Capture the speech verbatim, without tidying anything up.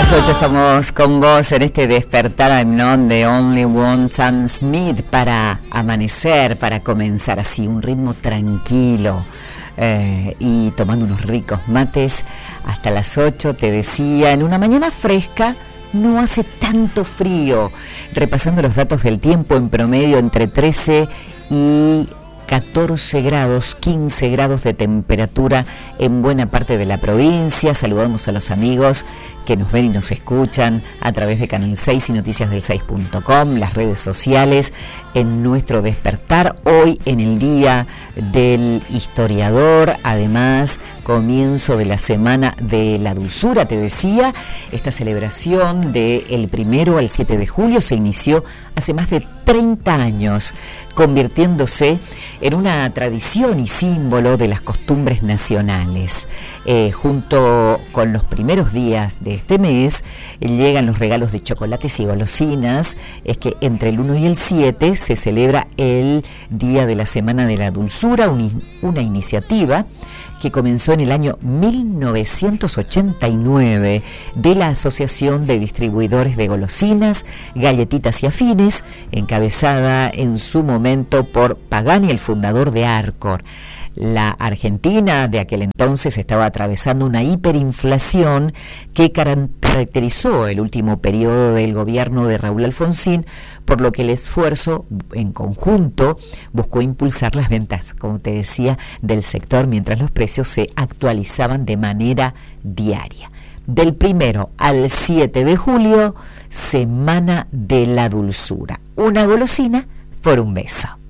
las ocho estamos con vos en este despertar. I'm not the only one, Sam Smith, para amanecer, para comenzar así, un ritmo tranquilo eh, y tomando unos ricos mates hasta las ocho, te decía, en una mañana fresca. No hace tanto frío. Repasando los datos del tiempo, en promedio entre trece y catorce grados, quince grados de temperatura en buena parte de la provincia. Saludamos a los amigos que nos ven y nos escuchan a través de Canal seis y noticias del seis punto com, las redes sociales, en nuestro despertar, hoy en el Día del Historiador. Además, comienzo de la Semana de la Dulzura, te decía. Esta celebración del primero al siete de julio se inició hace más de treinta años, convirtiéndose en una tradición y símbolo de las costumbres nacionales. Eh, junto con los primeros días de este mes eh, llegan los regalos de chocolates y golosinas. Es que entre el uno y el siete se celebra el Día de la Semana de la Dulzura, un, una iniciativa que comenzó en el año mil novecientos ochenta y nueve de la Asociación de Distribuidores de Golosinas, Galletitas y Afines, encabezada en su momento por Pagani, el fundador de Arcor. La Argentina de aquel entonces estaba atravesando una hiperinflación que caracterizó el último periodo del gobierno de Raúl Alfonsín, por lo que el esfuerzo en conjunto buscó impulsar las ventas, como te decía, del sector, mientras los precios se actualizaban de manera diaria. Del primero al siete de julio, Semana de la Dulzura. Una golosina por un beso.